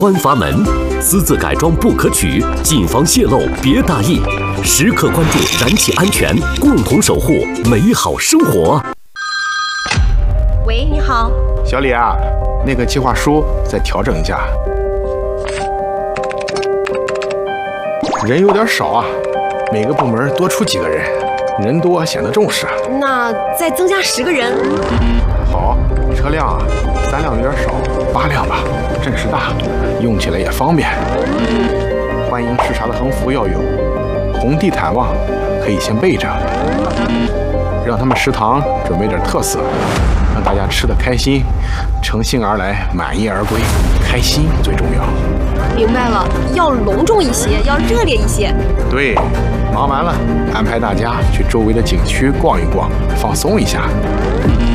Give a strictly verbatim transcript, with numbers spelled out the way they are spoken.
关阀门，私自改装不可取，谨防泄漏别大意，时刻关注燃气安全，共同守护美好生活。 喂，你好， 小李啊，那个计划书再调整一下，人有点少啊，每个部门多出几个人，人多显得重视。 那再增加十个人。 好，车辆啊，三辆有点少，八辆吧，阵势大，用起来也方便。欢迎视察的横幅要有，红地毯望可以先备着，让他们食堂准备点特色，让大家吃得开心，乘兴而来，满意而归，开心最重要。 明白了，要隆重一些，要热烈一些。 对，忙完了，安排大家去周围的景区逛一逛，放松一下。